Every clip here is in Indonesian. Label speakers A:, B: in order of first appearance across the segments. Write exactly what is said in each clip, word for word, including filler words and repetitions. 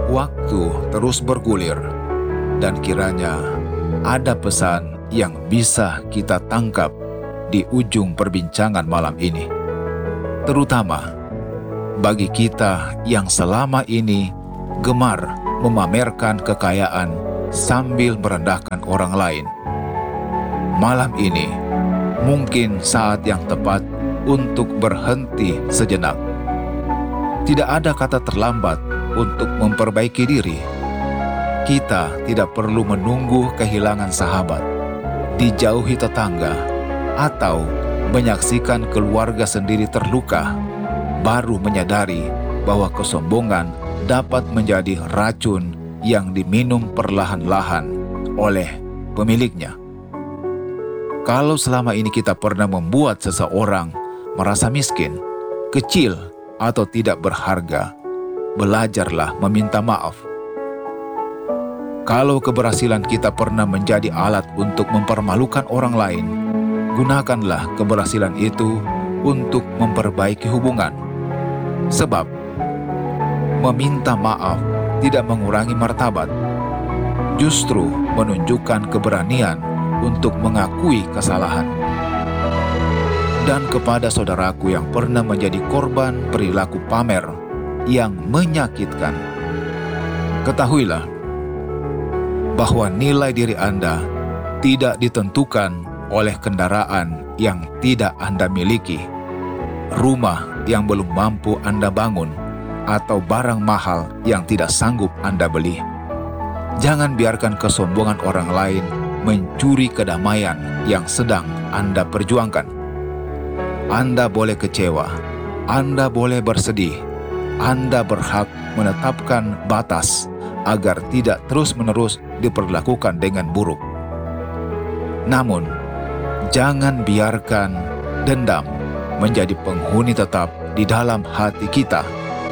A: waktu terus bergulir, dan kiranya ada pesan yang bisa kita tangkap di ujung perbincangan malam ini, terutama bagi kita yang selama ini gemar memamerkan kekayaan sambil merendahkan orang lain. Malam ini mungkin saat yang tepat untuk berhenti sejenak. Tidak ada kata terlambat untuk memperbaiki diri. Kita tidak perlu menunggu kehilangan sahabat, dijauhi tetangga, atau menyaksikan keluarga sendiri terluka, baru menyadari bahwa kesombongan dapat menjadi racun yang diminum perlahan-lahan oleh pemiliknya. Kalau selama ini kita pernah membuat seseorang merasa miskin, kecil, atau tidak berharga, belajarlah meminta maaf. Kalau keberhasilan kita pernah menjadi alat untuk mempermalukan orang lain, gunakanlah keberhasilan itu untuk memperbaiki hubungan. Sebab meminta maaf tidak mengurangi martabat, justru menunjukkan keberanian untuk mengakui kesalahan. Dan kepada saudaraku yang pernah menjadi korban perilaku pamer yang menyakitkan, ketahuilah bahwa nilai diri Anda tidak ditentukan oleh kendaraan yang tidak Anda miliki, rumah yang belum mampu Anda bangun, atau barang mahal yang tidak sanggup Anda beli. Jangan biarkan kesombongan orang lain mencuri kedamaian yang sedang Anda perjuangkan. Anda boleh kecewa, Anda boleh bersedih, Anda berhak menetapkan batas agar tidak terus-menerus diperlakukan dengan buruk. Namun, jangan biarkan dendam menjadi penghuni tetap di dalam hati kita.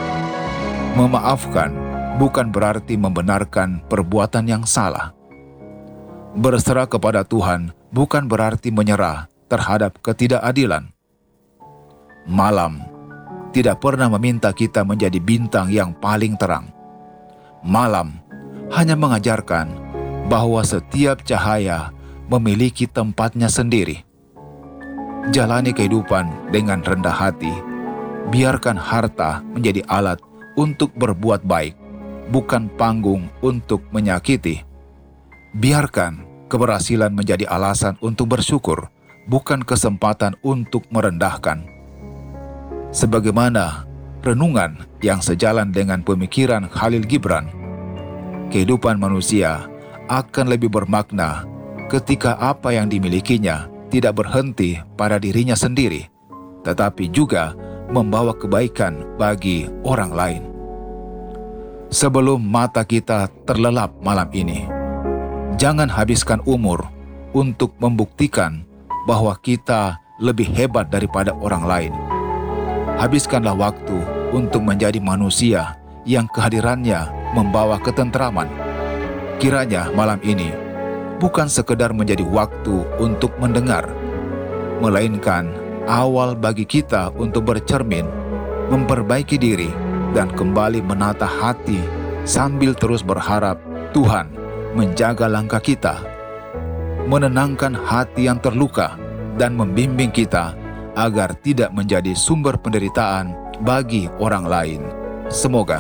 A: Memaafkan bukan berarti membenarkan perbuatan yang salah. Berserah kepada Tuhan bukan berarti menyerah terhadap ketidakadilan. Malam tidak pernah meminta kita menjadi bintang yang paling terang. Malam hanya mengajarkan bahwa setiap cahaya memiliki tempatnya sendiri. Jalani kehidupan dengan rendah hati. Biarkan harta menjadi alat untuk berbuat baik, bukan panggung untuk menyakiti. Biarkan keberhasilan menjadi alasan untuk bersyukur, bukan kesempatan untuk merendahkan. Sebagaimana renungan yang sejalan dengan pemikiran Khalil Gibran, kehidupan manusia akan lebih bermakna ketika apa yang dimilikinya tidak berhenti pada dirinya sendiri, tetapi juga membawa kebaikan bagi orang lain. Sebelum mata kita terlelap malam ini, jangan habiskan umur untuk membuktikan bahwa kita lebih hebat daripada orang lain. Habiskanlah waktu untuk menjadi manusia yang kehadirannya membawa ketentraman. Kiranya malam ini bukan sekedar menjadi waktu untuk mendengar, melainkan awal bagi kita untuk bercermin, memperbaiki diri, dan kembali menata hati sambil terus berharap Tuhan menjaga langkah kita, menenangkan hati yang terluka, dan membimbing kita agar tidak menjadi sumber penderitaan bagi orang lain. Semoga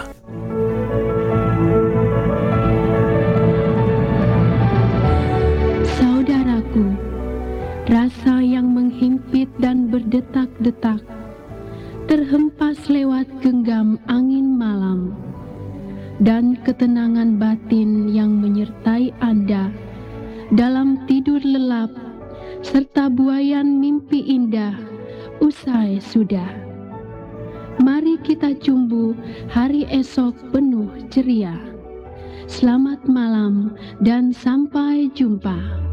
B: saudaraku, rasa yang menghimpit dan berdetak-detak terhempas lewat genggam angin malam, dan ketenangan batin yang menyertai Anda dalam tidur lelap serta buayan mimpi indah usai sudah. Mari kita cumbu hari esok penuh ceria. Selamat malam dan sampai jumpa.